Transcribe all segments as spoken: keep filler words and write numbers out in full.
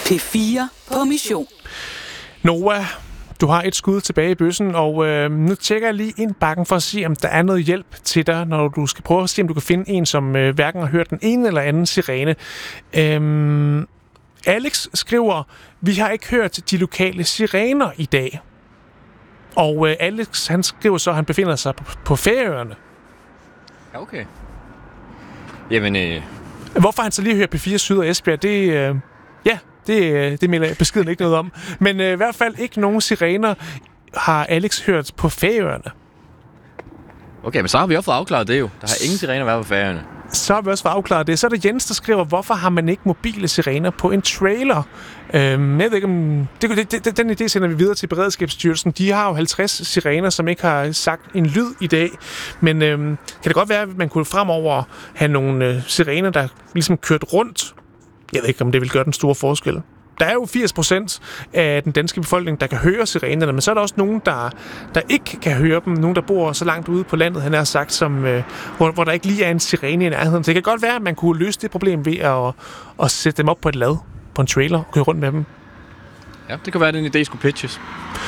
P fire på mission. Noah, du har et skud tilbage i bøssen, og øh, nu tjekker jeg lige indbakken for at se, om der er noget hjælp til dig, når du skal prøve at se, om du kan finde en, som øh, hverken har hørt den ene eller anden sirene. Øhm, Alex skriver, vi har ikke hørt de lokale sirener i dag. Og øh, Alex, han skriver så, at han befinder sig på, på Færøerne. Ja, okay. Jamen, øh... Hvorfor han så lige hører P fire Syd og Esbjerg, det... Øh, ja, det, det melder beskeden ikke noget om. Men øh, i hvert fald ikke nogen sirener har Alex hørt på Færøerne. Okay, men så har vi også fået afklaret det jo. Der har ingen sirener været på Færøerne. Så har vi også fået afklaret det. Så er der Jens, der skriver, hvorfor har man ikke mobile sirener på en trailer? Øhm, jeg ved ikke, om... Det, det, det, den idé sender vi videre til Beredskabsstyrelsen. De har jo halvtreds sirener, som ikke har sagt en lyd i dag. Men øhm, kan det godt være, at man kunne fremover have nogle øh, sirener, der ligesom kørt rundt? Jeg ved ikke, om det vil gøre den store forskel. Der er jo firs procent af den danske befolkning, der kan høre sirenerne, men så er der også nogen, der, der ikke kan høre dem. Nogen, der bor så langt ude på landet, han har sagt, som, øh, hvor, hvor der ikke lige er en sirene i nærheden. Så det kan godt være, at man kunne løse det problem ved at, at sætte dem op på et lad, på en trailer, og køre rundt med dem. Ja, det kan være, at den idé skulle pitches.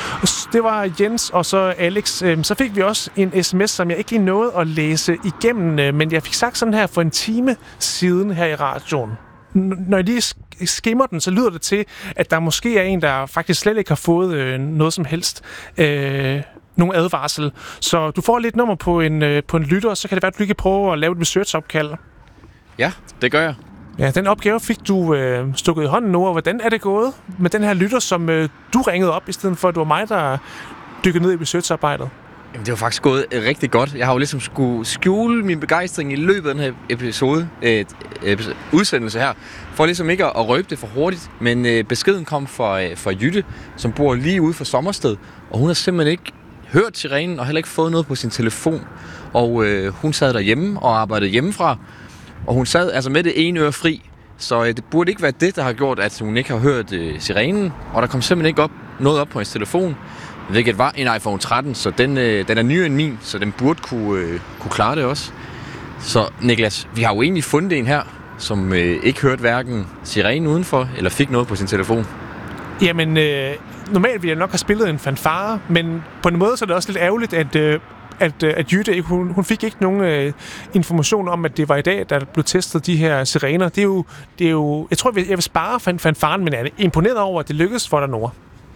Det var Jens og så Alex. Så fik vi også en sms, som jeg ikke lige nåede at læse igennem, men jeg fik sagt sådan her for en time siden her i radioen. Når jeg lige skimmer den, så lyder det til, at der måske er en, der faktisk slet ikke har fået øh, noget som helst. Øh, nogen advarsel. Så du får lidt nummer på en, øh, på en lytter, så kan det være, at du lige kan prøve at lave et research-opkald. Ja, det gør jeg. Ja, den opgave fik du øh, stukket i hånden nu, og hvordan er det gået med den her lytter, som øh, du ringede op, i stedet for, at det var mig, der dykkede ned i research-arbejdet? Jamen, det var faktisk gået rigtig godt. Jeg har jo ligesom skulle skjule min begejstring i løbet af den her episode, øh, episode udsendelse her, for ligesom ikke at røbe det for hurtigt. Men øh, beskeden kom fra, øh, fra Jytte, som bor lige ude for Sommersted, og hun har simpelthen ikke hørt sirenen og heller ikke fået noget på sin telefon. Og øh, hun sad derhjemme og arbejdede hjemmefra, og hun sad altså med det ene øre fri, så øh, det burde ikke være det, der har gjort, at hun ikke har hørt øh, sirenen, og der kom simpelthen ikke op, noget op på hendes telefon. Hvilket var en iPhone tretten, så den, øh, den er nyere end min, så den burde kunne, øh, kunne klare det også. Så Niklas, vi har jo egentlig fundet en her, som øh, ikke hørte hverken sirenen udenfor, eller fik noget på sin telefon. Jamen, øh, normalt ville jeg nok have spillet en fanfare, men på en måde så er det også lidt ærgerligt, at, øh, at, øh, at Jytte, hun, hun fik ikke nogen øh, information om, at det var i dag, der blev testet de her sirener. Det er jo, det er jo jeg tror, jeg vil spare fan, fanfaren, men jeg er imponeret over, at det lykkedes for dig, Nora.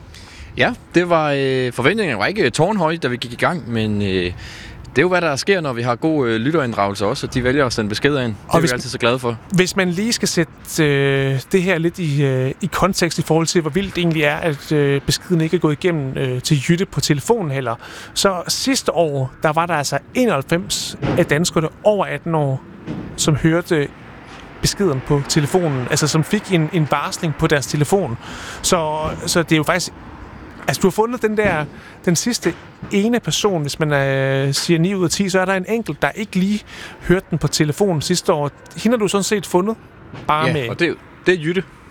Ja, det var øh, forventningerne var ikke tårnhøje, da vi gik i gang, men øh, det er jo, hvad der sker, når vi har god øh, lytterinddragelse også, og de vælger at sende beskeder ind. Det er vi altid så glade for. Hvis man lige skal sætte øh, det her lidt i, øh, i kontekst i forhold til, hvor vildt det egentlig er, at øh, beskeden ikke er gået igennem øh, til Jytte på telefonen heller, så sidste år, der var der altså enoghalvfems af danskerne over atten år, som hørte beskeden på telefonen, altså som fik en, en varsling på deres telefon. Så, så det er jo faktisk... Altså, du har fundet den der, den sidste ene person, hvis man øh, siger ni ud af ti, så er der en enkelt, der ikke lige hørte den på telefonen sidste år. Hende har du sådan set fundet? Bare ja, med... og det, det er Jytte.